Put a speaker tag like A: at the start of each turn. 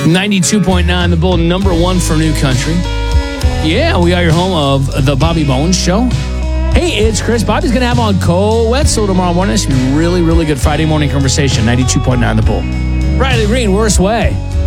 A: 92.9, the Bull, number one for New Country. Yeah, we are your home of the Bobby Bones Show. Hey, it's Chris. Bobby's going to have on Cole Wetzel tomorrow morning. It's going to be really, really good Friday morning conversation. 92.9, the Bull. Riley Green, worst way.